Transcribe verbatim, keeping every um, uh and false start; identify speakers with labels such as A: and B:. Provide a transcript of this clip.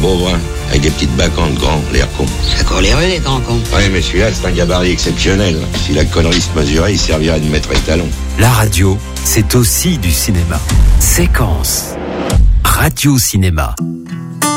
A: beau brun, avec des petites bacantes grands, l'air con.
B: Ça court les rues, les grands cons.
A: Ouais, mais celui-là, c'est un gabarit exceptionnel. Si la connerie se mesurait, il servirait de maître étalon.
C: La radio, c'est aussi du cinéma. Séquence. Radio-cinéma.